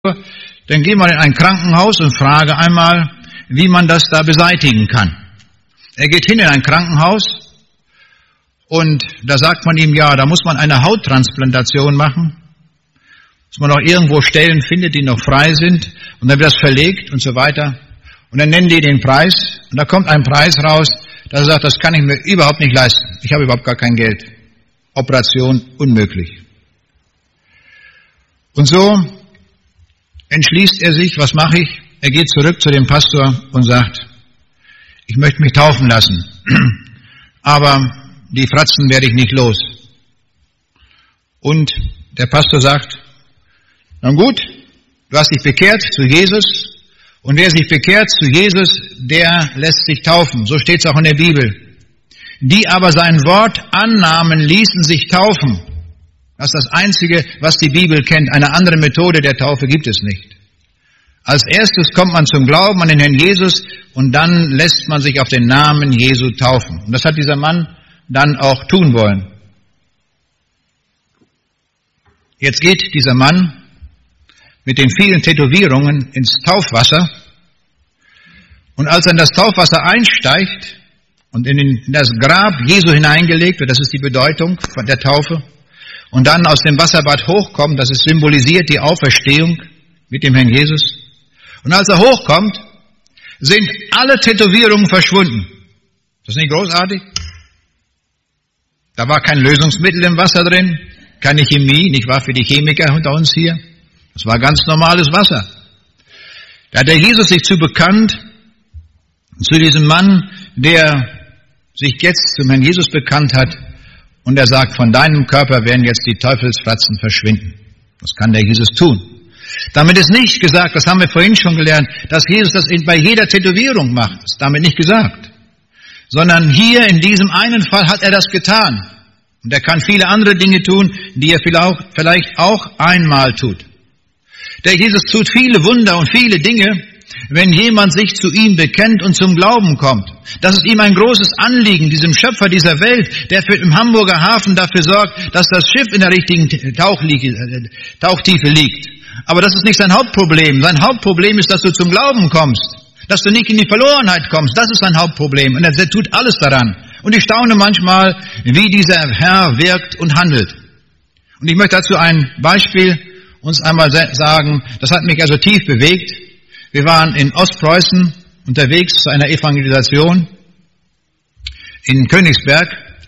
dann geh mal in ein Krankenhaus und frage einmal, wie man das da beseitigen kann. Er geht hin in ein Krankenhaus und da sagt man ihm, ja, da muss man eine Hauttransplantation machen. Dass man noch irgendwo Stellen findet, die noch frei sind und dann wird das verlegt und so weiter. Und dann nennen die den Preis und da kommt ein Preis raus, da sagt, das kann ich mir überhaupt nicht leisten. Ich habe überhaupt gar kein Geld. Operation unmöglich. Und so entschließt er sich, was mache ich? Er geht zurück zu dem Pastor und sagt, ich möchte mich taufen lassen, aber die Fratzen werde ich nicht los. Und der Pastor sagt, na gut, du hast dich bekehrt zu Jesus und wer sich bekehrt zu Jesus, der lässt sich taufen. So steht es auch in der Bibel. Die aber sein Wort annahmen, ließen sich taufen. Das ist das Einzige, was die Bibel kennt. Eine andere Methode der Taufe gibt es nicht. Als erstes kommt man zum Glauben an den Herrn Jesus und dann lässt man sich auf den Namen Jesu taufen. Und das hat dieser Mann dann auch tun wollen. Jetzt geht dieser Mann mit den vielen Tätowierungen ins Taufwasser und als er in das Taufwasser einsteigt und in das Grab Jesu hineingelegt wird, das ist die Bedeutung von der Taufe, und dann aus dem Wasserbad hochkommt, das ist symbolisiert die Auferstehung mit dem Herrn Jesus. Und als er hochkommt, sind alle Tätowierungen verschwunden. Ist das nicht großartig? Da war kein Lösungsmittel im Wasser drin, keine Chemie, nicht wahr, für die Chemiker unter uns hier. Das war ganz normales Wasser. Da hat der Jesus sich zu bekannt, zu diesem Mann, der sich jetzt zum Herrn Jesus bekannt hat, und er sagt, von deinem Körper werden jetzt die Teufelsfratzen verschwinden. Das kann der Jesus tun. Damit ist nicht gesagt, das haben wir vorhin schon gelernt, dass Jesus das bei jeder Tätowierung macht. Das ist damit nicht gesagt. Sondern hier in diesem einen Fall hat er das getan. Und er kann viele andere Dinge tun, die er vielleicht auch einmal tut. Der Jesus tut viele Wunder und viele Dinge, wenn jemand sich zu ihm bekennt und zum Glauben kommt. Das ist ihm ein großes Anliegen, diesem Schöpfer dieser Welt, der im Hamburger Hafen dafür sorgt, dass das Schiff in der richtigen Tauchtiefe liegt. Aber das ist nicht sein Hauptproblem. Sein Hauptproblem ist, dass du zum Glauben kommst, dass du nicht in die Verlorenheit kommst. Das ist sein Hauptproblem. Und er tut alles daran. Und ich staune manchmal, wie dieser Herr wirkt und handelt. Und ich möchte dazu ein Beispiel uns einmal sagen, das hat mich also tief bewegt. Wir waren in Ostpreußen unterwegs zu einer Evangelisation in Königsberg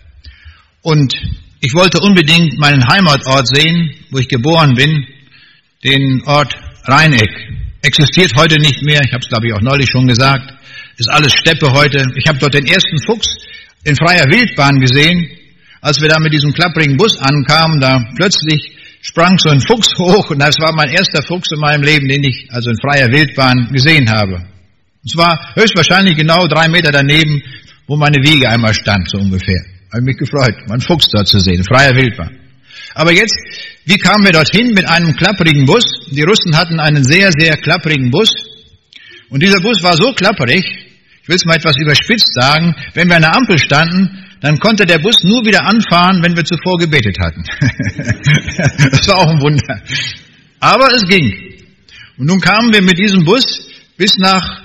und ich wollte unbedingt meinen Heimatort sehen, wo ich geboren bin, den Ort Rheineck. Existiert heute nicht mehr, ich habe es glaube ich auch neulich schon gesagt, ist alles Steppe heute. Ich habe dort den ersten Fuchs in freier Wildbahn gesehen, als wir da mit diesem klapprigen Bus ankamen, da plötzlich sprang so ein Fuchs hoch und das war mein erster Fuchs in meinem Leben, den ich also in freier Wildbahn gesehen habe. Es war höchstwahrscheinlich genau 3 Meter daneben, wo meine Wiege einmal stand, so ungefähr. Habe mich gefreut, meinen Fuchs dort zu sehen, in freier Wildbahn. Aber jetzt, wie kamen wir dorthin mit einem klapprigen Bus? Die Russen hatten einen sehr, sehr klapprigen Bus und dieser Bus war so klapperig, ich will es mal etwas überspitzt sagen, wenn wir an der Ampel standen, dann konnte der Bus nur wieder anfahren, wenn wir zuvor gebetet hatten. Das war auch ein Wunder. Aber es ging. Und nun kamen wir mit diesem Bus bis nach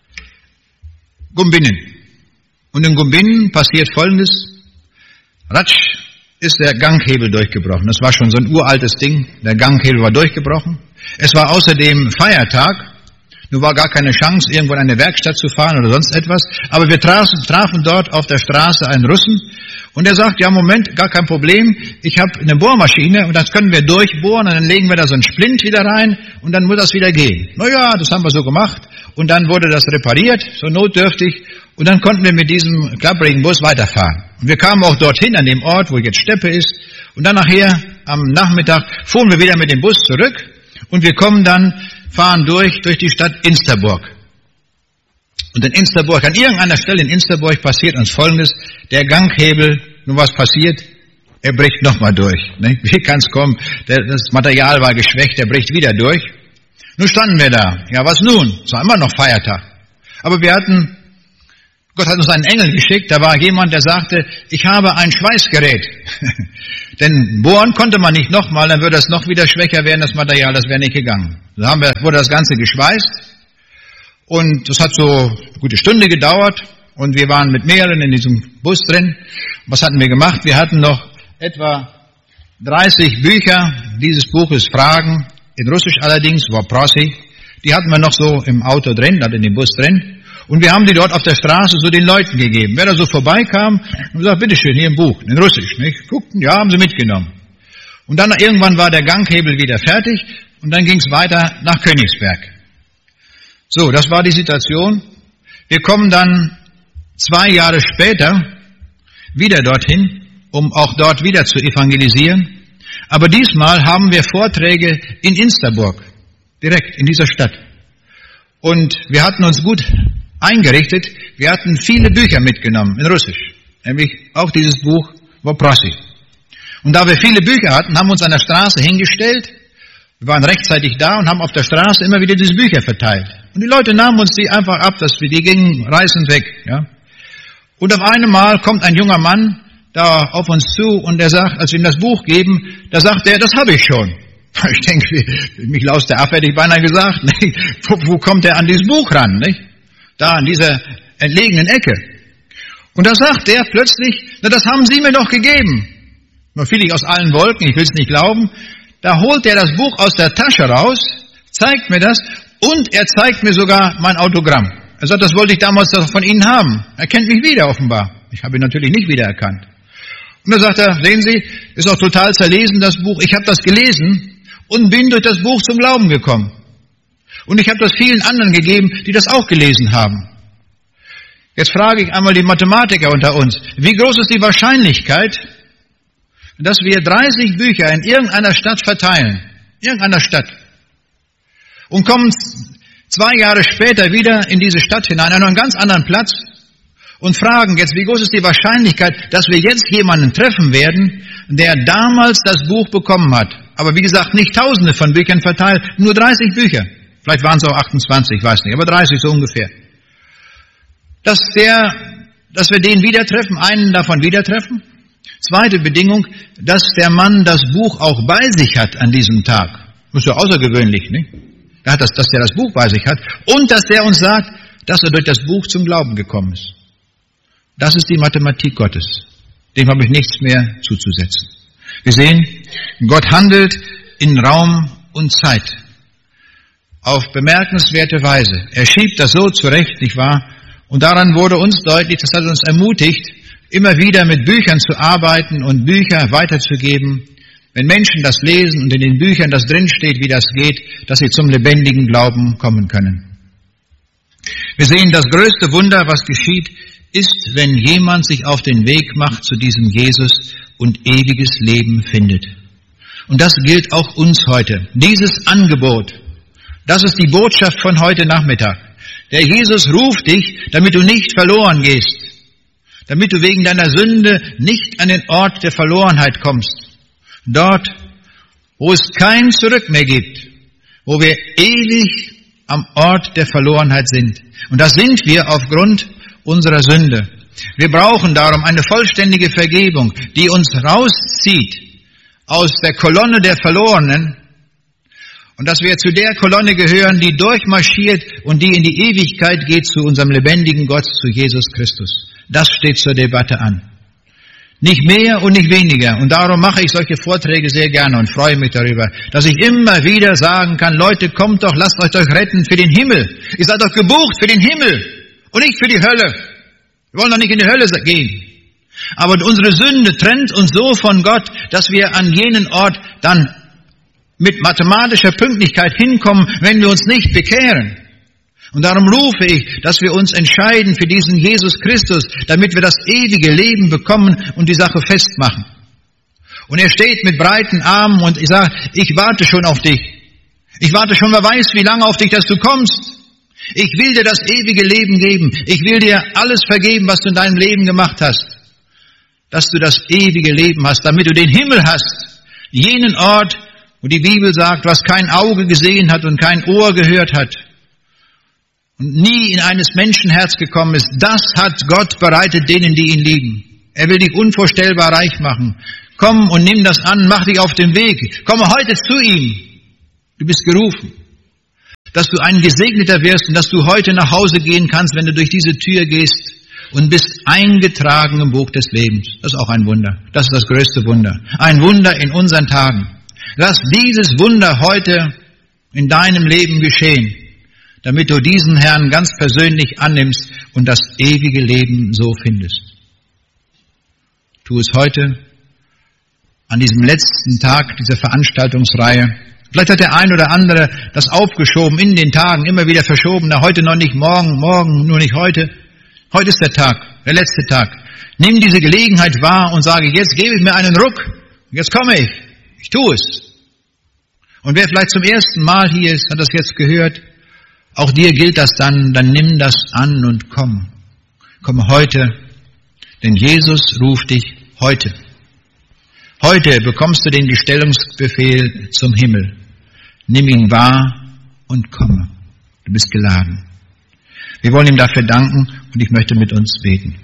Gumbinnen. Und in Gumbinnen passiert Folgendes. Ratsch ist der Ganghebel durchgebrochen. Das war schon so ein uraltes Ding. Der Ganghebel war durchgebrochen. Es war außerdem Feiertag. Nun war gar keine Chance, irgendwo in eine Werkstatt zu fahren oder sonst etwas. Aber wir trafen dort auf der Straße einen Russen. Und er sagt, ja Moment, gar kein Problem. Ich habe eine Bohrmaschine und das können wir durchbohren. Und dann legen wir da so einen Splint wieder rein und dann muss das wieder gehen. Naja, das haben wir so gemacht. Und dann wurde das repariert, so notdürftig. Und dann konnten wir mit diesem klapprigen Bus weiterfahren. Und wir kamen auch dorthin, an dem Ort, wo jetzt Steppe ist. Und dann nachher, am Nachmittag, fuhren wir wieder mit dem Bus zurück. Und wir fahren durch die Stadt Insterburg. Und in Insterburg, an irgendeiner Stelle in Insterburg passiert uns Folgendes. Der Ganghebel, nun was passiert? Er bricht nochmal durch. Ne? Wie kann es kommen? Das Material war geschwächt, er bricht wieder durch. Nun standen wir da. Ja, was nun? Es war immer noch Feiertag. Aber wir hatten Gott hat uns einen Engel geschickt, da war jemand, der sagte, ich habe ein Schweißgerät. Denn bohren konnte man nicht nochmal, dann würde es noch wieder schwächer werden, das Material, das wäre nicht gegangen. So wurde das Ganze geschweißt und das hat so eine gute Stunde gedauert und wir waren mit mehreren in diesem Bus drin. Was hatten wir gemacht? Wir hatten noch etwa 30 Bücher dieses Buches Fragen, in Russisch allerdings, Вопросы. Die hatten wir noch so im Auto drin, in dem Bus drin. Und wir haben die dort auf der Straße so den Leuten gegeben. Wer da so vorbeikam, und gesagt, bitteschön, hier im Buch, in Russisch, nicht? Guckten, ja, haben sie mitgenommen. Und dann irgendwann war der Ganghebel wieder fertig und dann ging es weiter nach Königsberg. So, das war die Situation. Wir kommen dann 2 Jahre später wieder dorthin, um auch dort wieder zu evangelisieren. Aber diesmal haben wir Vorträge in Insterburg, direkt in dieser Stadt. Und wir hatten uns gut eingerichtet. Wir hatten viele Bücher mitgenommen in Russisch, nämlich auch dieses Buch Вопросы. Und da wir viele Bücher hatten, haben wir uns an der Straße hingestellt. Wir waren rechtzeitig da und haben auf der Straße immer wieder diese Bücher verteilt. Und die Leute nahmen uns die einfach ab, die gingen reißend weg. Ja. Und auf einmal kommt ein junger Mann da auf uns zu und er sagt, als wir ihm das Buch geben, da sagt er, das habe ich schon. Ich denke, mich laust der ab, hätte ich beinahe gesagt. Nicht? Wo kommt er an dieses Buch ran? Nicht? Da an dieser entlegenen Ecke. Und da sagt er plötzlich, na, das haben Sie mir doch gegeben. Nur fiel ich aus allen Wolken, ich will es nicht glauben. Da holt er das Buch aus der Tasche raus, zeigt mir das und er zeigt mir sogar mein Autogramm. Er sagt, das wollte ich damals von Ihnen haben. Er kennt mich wieder offenbar. Ich habe ihn natürlich nicht wiedererkannt. Und dann sagt er, sehen Sie, ist auch total zerlesen das Buch. Ich habe das gelesen und bin durch das Buch zum Glauben gekommen. Und ich habe das vielen anderen gegeben, die das auch gelesen haben. Jetzt frage ich einmal die Mathematiker unter uns, wie groß ist die Wahrscheinlichkeit, dass wir 30 Bücher in irgendeiner Stadt verteilen, irgendeiner Stadt, und kommen 2 Jahre später wieder in diese Stadt hinein, an einen ganz anderen Platz, und fragen jetzt, wie groß ist die Wahrscheinlichkeit, dass wir jetzt jemanden treffen werden, der damals das Buch bekommen hat. Aber wie gesagt, nicht Tausende von Büchern verteilt, nur 30 Bücher. Vielleicht waren es auch 28, ich weiß nicht, aber 30 so ungefähr. Dass wir den wieder treffen, einen davon wieder treffen. Zweite Bedingung, dass der Mann das Buch auch bei sich hat an diesem Tag. Das ist ja außergewöhnlich, nicht? Dass der das Buch bei sich hat. Und dass der uns sagt, dass er durch das Buch zum Glauben gekommen ist. Das ist die Mathematik Gottes. Dem habe ich nichts mehr zuzusetzen. Wir sehen, Gott handelt in Raum und Zeit. Auf bemerkenswerte Weise. Er schiebt das so zurecht, nicht wahr? Und daran wurde uns deutlich, das hat uns ermutigt, immer wieder mit Büchern zu arbeiten und Bücher weiterzugeben. Wenn Menschen das lesen und in den Büchern das drinsteht, wie das geht, dass sie zum lebendigen Glauben kommen können. Wir sehen, das größte Wunder, was geschieht, ist, wenn jemand sich auf den Weg macht zu diesem Jesus und ewiges Leben findet. Und das gilt auch uns heute. Dieses Angebot, das ist die Botschaft von heute Nachmittag. Der Jesus ruft dich, damit du nicht verloren gehst, damit du wegen deiner Sünde nicht an den Ort der Verlorenheit kommst. Dort, wo es kein Zurück mehr gibt, wo wir ewig am Ort der Verlorenheit sind. Und das sind wir aufgrund unserer Sünde. Wir brauchen darum eine vollständige Vergebung, die uns rauszieht aus der Kolonne der Verlorenen und dass wir zu der Kolonne gehören, die durchmarschiert und die in die Ewigkeit geht zu unserem lebendigen Gott, zu Jesus Christus. Das steht zur Debatte an. Nicht mehr und nicht weniger. Und darum mache ich solche Vorträge sehr gerne und freue mich darüber, dass ich immer wieder sagen kann, Leute, kommt doch, lasst euch doch retten für den Himmel. Ihr seid doch gebucht für den Himmel und nicht für die Hölle. Wir wollen doch nicht in die Hölle gehen. Aber unsere Sünde trennt uns so von Gott, dass wir an jenen Ort dann mit mathematischer Pünktlichkeit hinkommen, wenn wir uns nicht bekehren. Und darum rufe ich, dass wir uns entscheiden für diesen Jesus Christus, damit wir das ewige Leben bekommen und die Sache festmachen. Und er steht mit breiten Armen und ich sage, ich warte schon auf dich. Ich warte schon, wer weiß, wie lange auf dich, dass du kommst. Ich will dir das ewige Leben geben. Ich will dir alles vergeben, was du in deinem Leben gemacht hast. Dass du das ewige Leben hast, damit du den Himmel hast. Jenen Ort, wo die Bibel sagt, was kein Auge gesehen hat und kein Ohr gehört hat. und nie in eines Menschen Herz gekommen ist, das hat Gott bereitet denen, die ihn lieben. Er will dich unvorstellbar reich machen. Komm und nimm das an, mach dich auf den Weg. Komme heute zu ihm. Du bist gerufen. Dass du ein Gesegneter wirst und dass du heute nach Hause gehen kannst, wenn du durch diese Tür gehst und bist eingetragen im Buch des Lebens. Das ist auch ein Wunder. Das ist das größte Wunder. Ein Wunder in unseren Tagen. Lass dieses Wunder heute in deinem Leben geschehen, damit du diesen Herrn ganz persönlich annimmst und das ewige Leben so findest. Tu es heute, an diesem letzten Tag dieser Veranstaltungsreihe. Vielleicht hat der ein oder andere das aufgeschoben, in den Tagen, immer wieder verschoben. Na, heute noch nicht, morgen nur nicht heute. Heute ist der Tag, der letzte Tag. Nimm diese Gelegenheit wahr und sage, jetzt gebe ich mir einen Ruck. Jetzt komme ich. Ich tue es. Und wer vielleicht zum ersten Mal hier ist, hat das jetzt gehört. Auch dir gilt das dann nimm das an und komm. Komm heute, denn Jesus ruft dich heute. Heute bekommst du den Bestellungsbefehl zum Himmel. Nimm ihn wahr und komme. Du bist geladen. Wir wollen ihm dafür danken und ich möchte mit uns beten.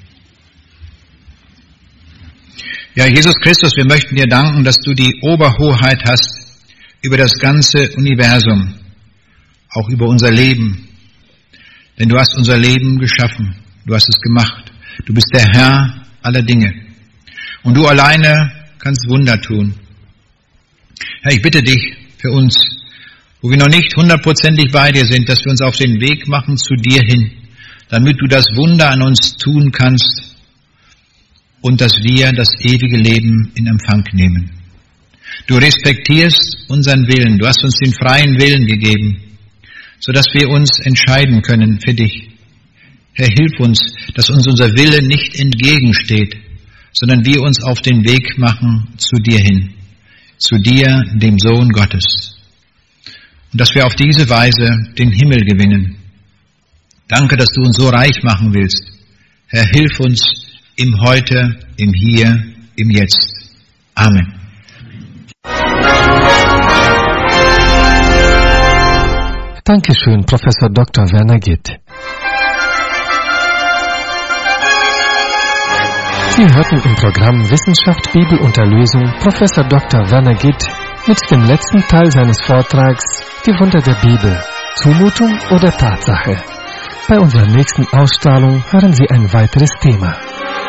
Ja, Jesus Christus, wir möchten dir danken, dass du die Oberhoheit hast über das ganze Universum, auch über unser Leben. Denn du hast unser Leben geschaffen, du hast es gemacht. Du bist der Herr aller Dinge. Und du alleine kannst Wunder tun. Herr, ich bitte dich für uns, wo wir noch nicht 100% bei dir sind, dass wir uns auf den Weg machen zu dir hin, damit du das Wunder an uns tun kannst und dass wir das ewige Leben in Empfang nehmen. Du respektierst unseren Willen, du hast uns den freien Willen gegeben, sodass wir uns entscheiden können für dich. Herr, hilf uns, dass uns unser Wille nicht entgegensteht, sondern wir uns auf den Weg machen zu dir hin, zu dir, dem Sohn Gottes. Und dass wir auf diese Weise den Himmel gewinnen. Danke, dass du uns so reich machen willst. Herr, hilf uns im Heute, im Hier, im Jetzt. Amen. Dankeschön, Professor Dr. Werner Gitt. Sie hörten im Programm Wissenschaft, Bibel und Erlösung Professor Dr. Werner Gitt mit dem letzten Teil seines Vortrags Die Wunder der Bibel, Zumutung oder Tatsache. Bei unserer nächsten Ausstrahlung hören Sie ein weiteres Thema.